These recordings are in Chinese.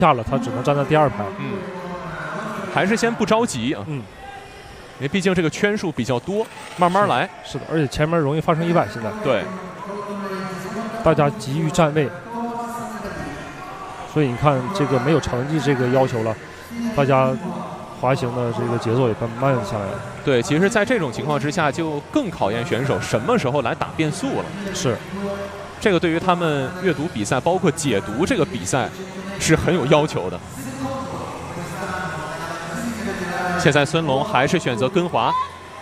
下了，他只能站在第2排。 还是先不着急啊。因为毕竟这个圈数比较多，慢慢来。 是的，而且前面容易发生意外。现在对， 大家急于站位，所以你看这个没有成绩这个要求了，大家滑行的这个节奏也慢下来了。 对，其实，在这种情况之下，就更考验选手什么时候来打变速了。 是， 这个对于他们阅读比赛，包括解读这个比赛，是很有要求的。现在孙龙还是选择跟滑。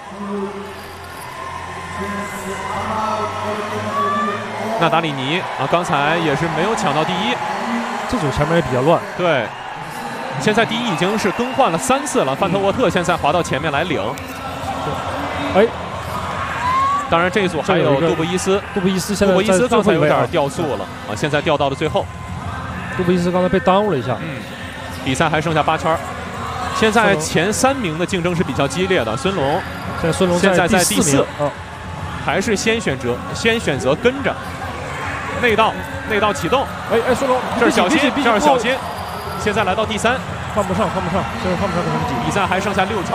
纳达里尼啊，刚才也是没有抢到第1。 这组前面也比较乱。 对。现在第1已经是更换了3次了，范特沃特现在滑到前面来领。 哎， 当然这一组还有杜布伊斯。 杜布伊斯现在刚才有点掉速了啊，现在掉到了最后。 杜布伊斯刚才被耽误了一下。 比赛还剩下8圈。现在前3名的竞争是比较激烈的。孙龙现在在第4，还是先选择跟着内道启动。 哎，孙龙， 这是小心，这是小心。现在来到第3， 看不上，现在看不上成绩。 比赛还剩下6圈。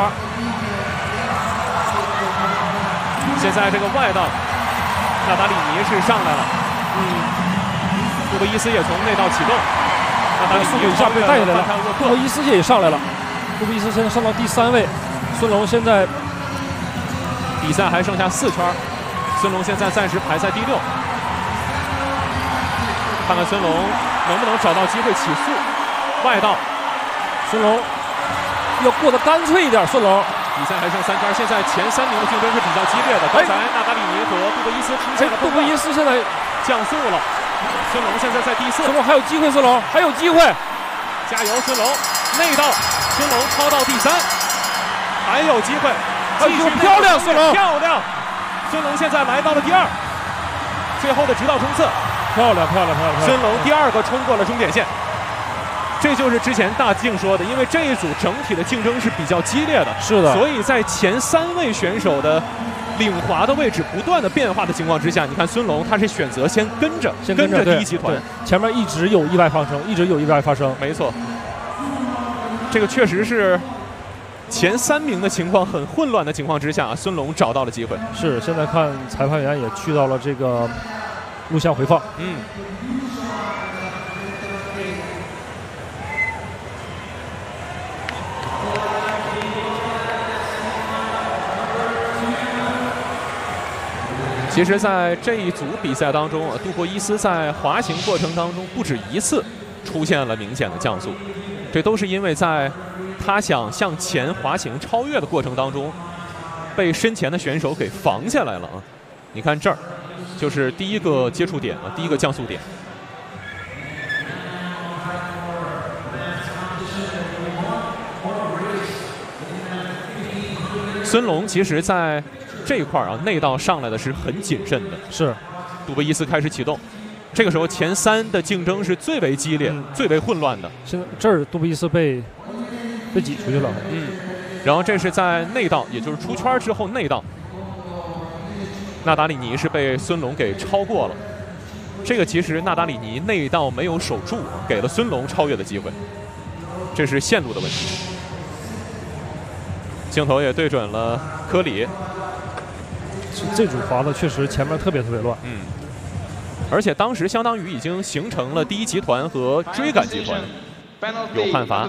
现在这个外道，纳达里尼是上来了。杜布伊斯也从内道启动。纳达里尼一下被带下来了。杜布伊斯也上来了。杜布伊斯现在上到第3位。孙龙现在比赛还剩下4圈，孙龙现在暂时排在第6。看看孙龙能不能找到机会起速。外道， 孙龙要过得干脆一点。孙龙比赛还剩3圈，现在前3名的竞争是比较激烈的。刚才纳达里尼和杜布伊斯出现了， 杜布伊斯现在降速了。孙龙现在在第4， 孙龙还有机会，孙龙还有机会， 加油，孙龙！内道，孙龙超到第3，还有机会，继续漂亮，孙龙漂亮！孙龙现在来到了第2，最后的直道冲刺， 漂亮！ 孙龙第2个冲过了终点线。这就是之前大靖说的，因为这一组整体的竞争是比较激烈的， 是的， 所以在前3位选手的领滑的位置不断的变化的情况之下，你看孙龙他是选择先跟着第1集团， 前面一直有意外发生， 没错，这个确实是前3名的情况很混乱的情况之下，孙龙找到了机会。 是，现在看裁判员也去到了这个录像回放。 其实，在这一组比赛当中，杜布伊斯在滑行过程当中不止1次出现了明显的降速，这都是因为在他想向前滑行超越的过程当中，被身前的选手给防下来了啊！你看这儿，就是第1个接触点啊，第1个降速点。孙龙其实在这一块啊，内道上来的是很谨慎的。 是， 杜布伊斯开始启动，这个时候前3的竞争是最为激烈、最为混乱的。 现在这儿杜布伊斯被挤出去了。 然后这是在内道，也就是出圈之后内道，纳达里尼是被孙龙给超过了。这个其实纳达里尼内道没有守住，给了孙龙超越的机会，这是线路的问题。镜头也对准了科里。 这组滑的确实前面特别乱。 而且当时相当于已经形成了第1集团和追赶集团有判罚。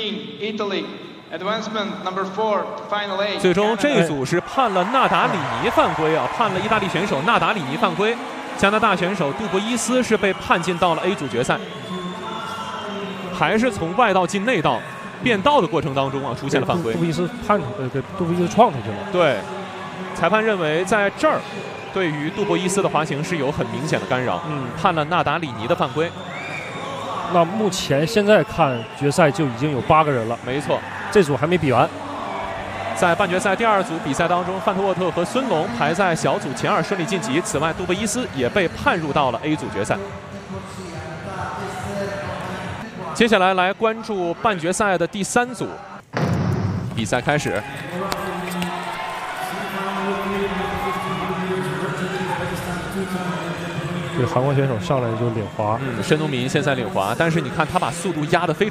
最终这一组是判了纳达里尼犯规啊，判了意大利选手纳达里尼犯规，加拿大选手杜布伊斯是被判进到了 A 组决赛，还是从外道进内道变道的过程当中啊出现了犯规。 杜布伊斯给杜布伊斯撞出去了。 对，裁判认为在这儿对于杜布伊斯的滑行是有很明显的干扰，判了纳达里尼的犯规。 那目前现在看决赛就已经有8个人了。 没错， 这组还没比完。 在半决赛第2组比赛当中，范特沃特和孙龙排在小组前2顺利晋级。此外，杜布伊斯也被判入到了 A 组决赛。接下来来关注半决赛的第3组，比赛开始。 这个韩国选手上来就领滑。 申东民现在领滑，但是你看他把速度压得非常。